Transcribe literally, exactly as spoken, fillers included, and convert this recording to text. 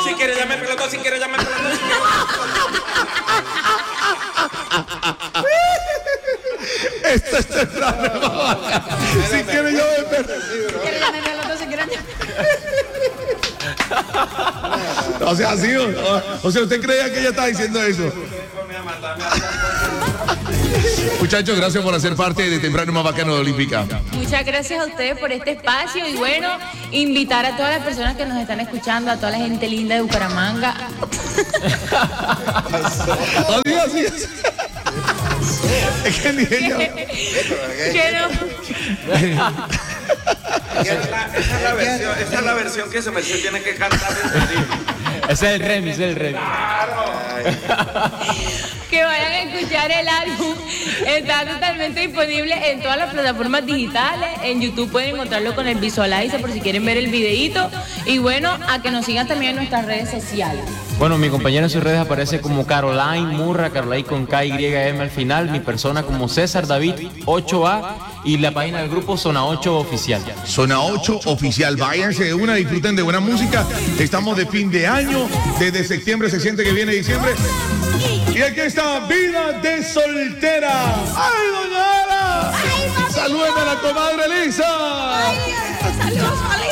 Si quiere ya me pelotó, si quiere ya me pelotó. Esto es temprano, mamá. Si quiere yo me pelotó. Si quiere ya me pelotó, si quiere ya. O sea, así, o, o sea, ¿usted creía que ella estaba diciendo eso? Muchachos, gracias por hacer parte de Temprano Más Bacano de Olímpica. Muchas gracias a ustedes por este espacio y bueno, invitar a todas las personas que nos están escuchando, a toda la gente linda de Bucaramanga. Así, así, así. Es que ni ella. Que no. Esa es la, esa es la versión, esa es la versión que se me tiene que cantar en Ese es el remix, ese es el remix. Que vayan a escuchar el álbum. Está totalmente disponible en todas las plataformas digitales. En YouTube pueden encontrarlo con el Visualizer por si quieren ver el videíto. Y bueno, a que nos sigan también en nuestras redes sociales. Bueno, mi compañero en sus redes aparece como Caroline Murra, Caroline con K Y M al final, mi persona como César David ocho A y la página del grupo Zona ocho Oficial. Zona ocho Oficial, váyanse de una, disfruten de buena música. Estamos de fin de año, desde septiembre se siente que viene diciembre. Y aquí está Vida de Soltera. ¡Ay, doña Ara! ¡Saluden a la comadre Lisa! ¡Ay, saludos,